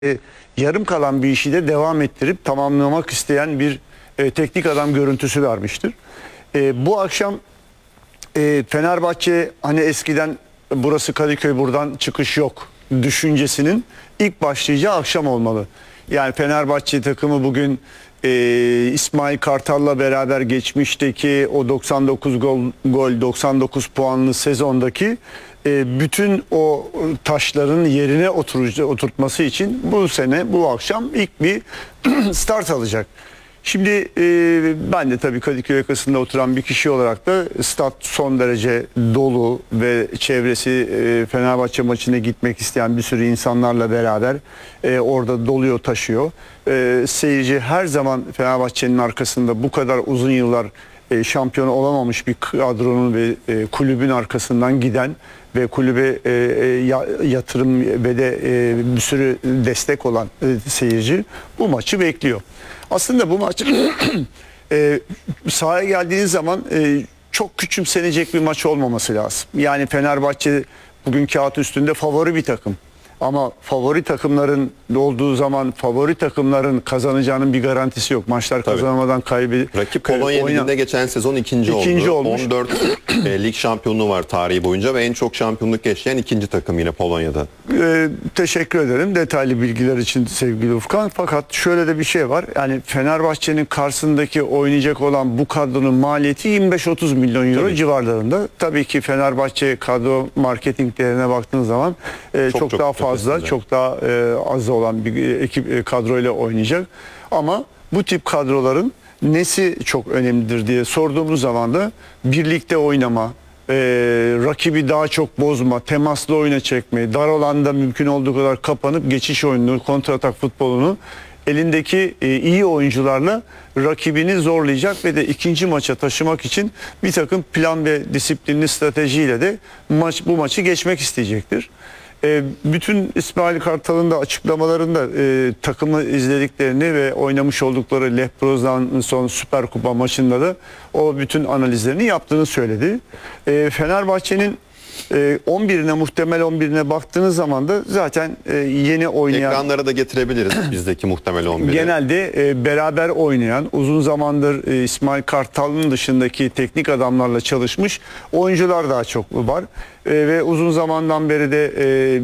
yarım kalan bir işi de devam ettirip tamamlamak isteyen bir teknik adam görüntüsü vermiştir. Bu akşam Fenerbahçe hani eskiden burası Kadıköy buradan çıkış yok düşüncesinin ilk başlayacağı akşam olmalı. Yani Fenerbahçe takımı bugün İsmail Kartal'la beraber geçmişteki o 99 gol 99 puanlı sezondaki bütün o taşların yerine oturtması için bu sene bu akşam ilk bir start alacak. Şimdi ben de tabii Kadıköy yakasında oturan bir kişi olarak da stat son derece dolu ve çevresi Fenerbahçe maçına gitmek isteyen bir sürü insanlarla beraber orada doluyor, taşıyor. Seyirci her zaman Fenerbahçe'nin arkasında, bu kadar uzun yıllar şampiyon olamamış bir kadronun ve kulübün arkasından giden ve kulübe yatırım ve de bir sürü destek olan seyirci bu maçı bekliyor. Aslında bu maç sahaya geldiğiniz zaman çok küçümsenecek bir maç olmaması lazım. Yani Fenerbahçe bugün kağıt üstünde favori bir takım. Ama favori takımların olduğu zaman favori takımların kazanacağının bir garantisi yok. Maçlar kazanamadan kaybedip rakip Polonya Ligi'nde geçen sezon ikinci olmuş. 14 lig şampiyonluğu var tarihi boyunca ve en çok şampiyonluk yaşayan ikinci takım yine Polonya'da. Teşekkür ederim detaylı bilgiler için sevgili Ufkan. Fakat şöyle de bir şey var. Yani Fenerbahçe'nin karşısındaki oynayacak olan bu kadronun maliyeti 25-30 milyon euro civarlarında. Tabii ki Fenerbahçe kadro marketing değerine baktığınız zaman çok daha fazla, çok daha az olan bir ekip kadroyla oynayacak. Ama bu tip kadroların nesi çok önemlidir diye sorduğumuz zaman da birlikte oynama, rakibi daha çok bozma, temaslı oyuna çekme, dar alanda mümkün olduğu kadar kapanıp geçiş oyununu, kontratak futbolunu elindeki iyi oyuncularla rakibini zorlayacak ve de ikinci maça taşımak için bir takım plan ve disiplinli stratejiyle de bu maçı geçmek isteyecektir. Bütün İsmail Kartal'ın da açıklamalarında takımı izlediklerini ve oynamış oldukları Lech Poznan'ın son Süper Kupa maçında da o bütün analizlerini yaptığını söyledi. Fenerbahçe'nin 11'ine, muhtemel 11'ine baktığınız zaman da zaten yeni oynayan... Ekranlara da getirebiliriz bizdeki muhtemel 11'i. Genelde beraber oynayan, uzun zamandır İsmail Kartal'ın dışındaki teknik adamlarla çalışmış oyuncular daha çok var. Ve uzun zamandan beri de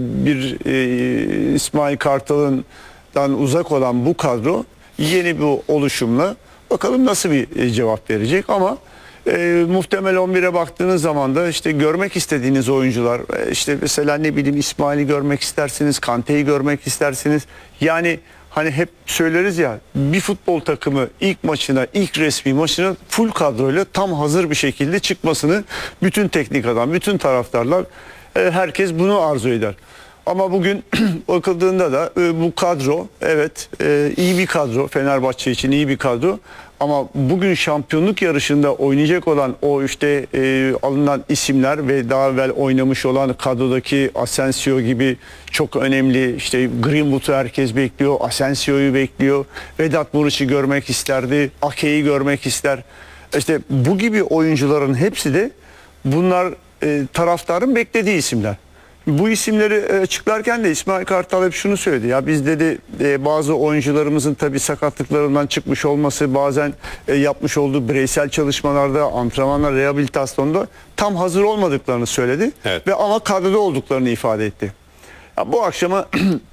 İsmail Kartal'dan uzak olan bu kadro yeni bir oluşumla bakalım nasıl bir cevap verecek ama muhtemel 11'e baktığınız zaman da işte görmek istediğiniz oyuncular, işte mesela ne bileyim İsmail'i görmek istersiniz, Kante'yi görmek istersiniz. Yani hani hep söyleriz ya, bir futbol takımı ilk maçına, ilk resmi maçına full kadroyla tam hazır bir şekilde çıkmasını bütün teknik adam, bütün taraftarlar, herkes bunu arzu eder. Ama bugün bakıldığında da bu kadro evet iyi bir kadro, Fenerbahçe için iyi bir kadro. Ama bugün şampiyonluk yarışında oynayacak olan o işte alınan isimler ve daha evvel oynamış olan kadrodaki Asensio gibi çok önemli, işte Greenwood'u herkes bekliyor, Asensio'yu bekliyor, Vedat Muriç'i görmek isterdi, Ake'yi görmek ister. İşte bu gibi oyuncuların hepsi de bunlar taraftarın beklediği isimler. Bu isimleri açıklarken de İsmail Kartal hep şunu söyledi. Ya biz dedi bazı oyuncularımızın tabii sakatlıklarından çıkmış olması, bazen yapmış olduğu bireysel çalışmalarda, antrenmanlar, rehabilitasyonda tam hazır olmadıklarını söyledi. Evet. Ve ama kadroda olduklarını ifade etti. Ya bu akşama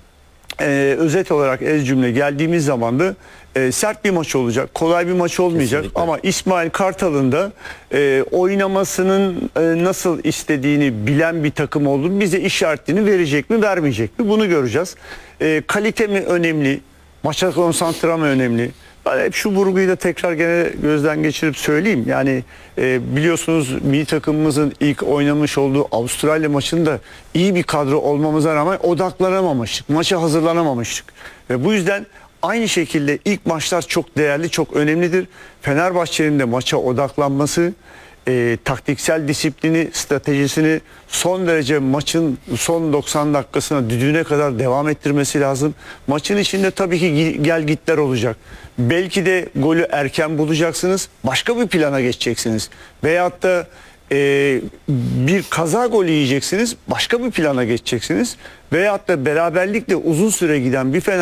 özet olarak ez cümle geldiğimiz zaman da sert bir maç olacak. Kolay bir maç olmayacak. Kesinlikle. Ama İsmail Kartal'ın da oynamasının nasıl istediğini bilen bir takım olduğunu bize işaretini verecek mi, vermeyecek mi? Bunu göreceğiz. Kalite mi önemli? Maça konsantre mi önemli? Ben hep şu vurguyu da tekrar gene gözden geçirip söyleyeyim. Yani biliyorsunuz milli takımımızın ilk oynamış olduğu Avustralya maçında iyi bir kadro olmamıza rağmen odaklanamamıştık. Maça hazırlanamamıştık. Ve bu yüzden aynı şekilde ilk maçlar çok değerli, çok önemlidir. Fenerbahçe'nin de maça odaklanması, taktiksel disiplini, stratejisini son derece maçın son 90 dakikasına, düdüğüne kadar devam ettirmesi lazım. Maçın içinde tabii ki gelgitler olacak. Belki de golü erken bulacaksınız, başka bir plana geçeceksiniz. Veyahut da bir kaza golü yiyeceksiniz, başka bir plana geçeceksiniz. Veyahut da beraberlikle uzun süre giden bir